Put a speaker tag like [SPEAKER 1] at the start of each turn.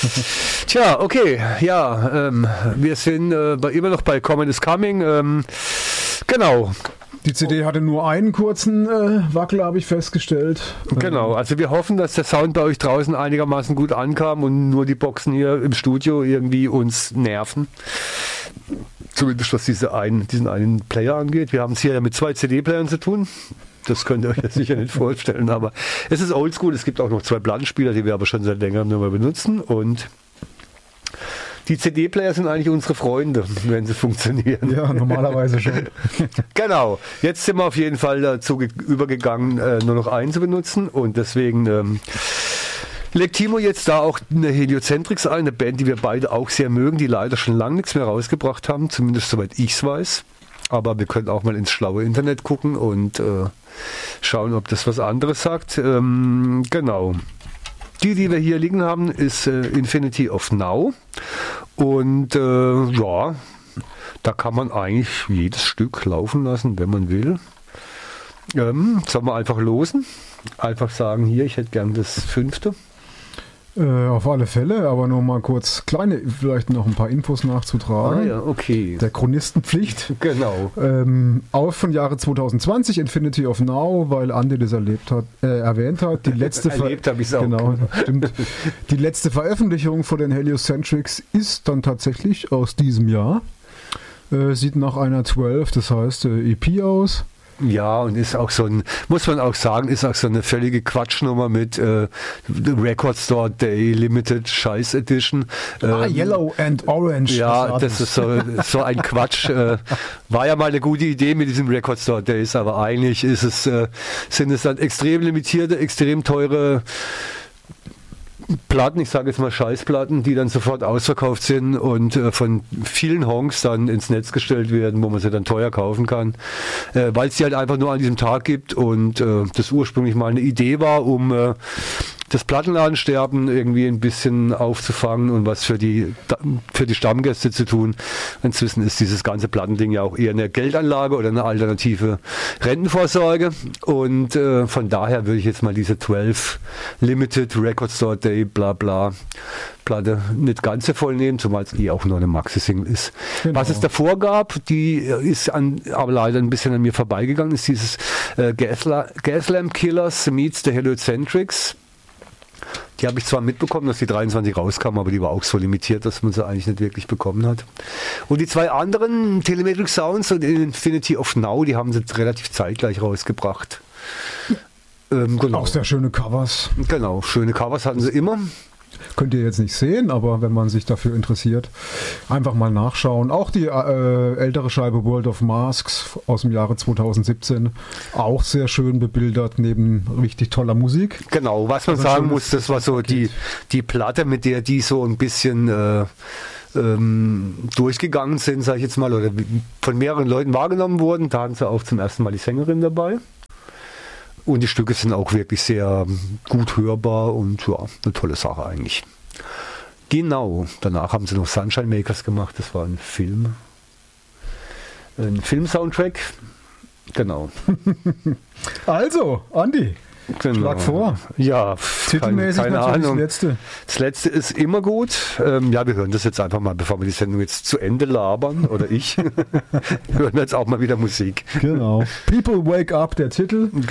[SPEAKER 1] Tja, okay, ja, wir sind immer noch bei Common is Coming. Genau.
[SPEAKER 2] Die CD hatte nur einen kurzen Wackel, habe ich festgestellt.
[SPEAKER 1] Genau, also wir hoffen, dass der Sound bei euch draußen einigermaßen gut ankam und nur die Boxen hier im Studio irgendwie uns nerven. Zumindest was diesen einen Player angeht. Wir haben es hier ja mit 2 CD-Playern zu tun. Das könnt ihr euch ja sicher nicht vorstellen, aber es ist oldschool. Es gibt auch noch 2 Plattenspieler, die wir aber schon seit längerem nicht mehr benutzen. Und die CD-Player sind eigentlich unsere Freunde, wenn sie funktionieren.
[SPEAKER 2] Ja, normalerweise schon.
[SPEAKER 1] Genau. Jetzt sind wir auf jeden Fall dazu übergegangen, nur noch einen zu benutzen. Und deswegen legt Timo jetzt da auch eine Heliocentrics ein, eine Band, die wir beide auch sehr mögen, die leider schon lange nichts mehr rausgebracht haben, zumindest soweit ich es weiß. Aber wir können auch mal ins schlaue Internet gucken und schauen, ob das was anderes sagt. Genau. Die wir hier liegen haben, ist Infinity of Now. Und ja, da kann man eigentlich jedes Stück laufen lassen, wenn man will. Sollen wir einfach losen? Einfach sagen, hier, ich hätte gern das 5.
[SPEAKER 2] Auf alle Fälle, aber nur mal kurz vielleicht noch ein paar Infos nachzutragen.
[SPEAKER 1] Ah ja, okay.
[SPEAKER 2] Der Chronistenpflicht.
[SPEAKER 1] Genau.
[SPEAKER 2] Auch von Jahre 2020, Infinity of Now, weil Andi das erwähnt hat. Die letzte
[SPEAKER 1] erlebt habe ich es auch.
[SPEAKER 2] Genau, stimmt. Die letzte Veröffentlichung von den Heliocentrics ist dann tatsächlich aus diesem Jahr. Sieht nach einer 12, das heißt EP aus.
[SPEAKER 1] Ja, und ist auch so muss man auch sagen, ist auch so eine völlige Quatschnummer mit Record Store Day Limited Scheiß Edition.
[SPEAKER 2] Yellow and Orange.
[SPEAKER 1] Ja, das ist so ein Quatsch. War ja mal eine gute Idee mit diesem Record Store Days, aber eigentlich sind es dann extrem limitierte, extrem teure Platten, ich sage jetzt mal Scheißplatten, die dann sofort ausverkauft sind und von vielen Honks dann ins Netz gestellt werden, wo man sie dann teuer kaufen kann, weil es die halt einfach nur an diesem Tag gibt und das ursprünglich mal eine Idee war, um das Plattenladensterben irgendwie ein bisschen aufzufangen und was für die Stammgäste zu tun. Inzwischen ist dieses ganze Plattending ja auch eher eine Geldanlage oder eine alternative Rentenvorsorge und von daher würde ich jetzt mal diese 12 Limited Record Store Day bla bla Platte nicht ganz so voll nehmen, zumal es auch nur eine Maxi-Single ist. Genau. Was es davor gab, die ist aber leider ein bisschen an mir vorbeigegangen, ist dieses Gaslamp Killers meets the Heliocentrics. Die habe ich zwar mitbekommen, dass die 23 rauskam, aber die war auch so limitiert, dass man sie eigentlich nicht wirklich bekommen hat. Und die 2 anderen, Telemetric Sounds und Infinity of Now, die haben sie relativ zeitgleich rausgebracht. Genau.
[SPEAKER 2] Auch sehr schöne Covers.
[SPEAKER 1] Genau, schöne Covers hatten sie immer.
[SPEAKER 2] Könnt ihr jetzt nicht sehen, aber wenn man sich dafür interessiert, einfach mal nachschauen. Auch die ältere Scheibe World of Masks aus dem Jahre 2017, auch sehr schön bebildert, neben richtig toller Musik.
[SPEAKER 1] Genau, was man sagen muss, das war so die Platte, mit der die so ein bisschen durchgegangen sind, sage ich jetzt mal, oder von mehreren Leuten wahrgenommen wurden. Da hatten sie auch zum ersten Mal die Sängerin dabei. Und die Stücke sind auch wirklich sehr gut hörbar und ja, eine tolle Sache eigentlich. Genau, danach haben sie noch Sunshine Makers gemacht, das war ein Film-Soundtrack. Genau.
[SPEAKER 2] Also, Andi,
[SPEAKER 1] genau.
[SPEAKER 2] Schlag vor.
[SPEAKER 1] Ja,
[SPEAKER 2] titelmäßig
[SPEAKER 1] keine
[SPEAKER 2] natürlich
[SPEAKER 1] Ahnung.
[SPEAKER 2] das Letzte.
[SPEAKER 1] Das Letzte ist immer gut. Ja, wir hören das jetzt einfach mal, bevor wir die Sendung jetzt zu Ende labern, oder ich. Hören wir jetzt auch mal wieder Musik.
[SPEAKER 2] Genau. People Wake Up, der Titel.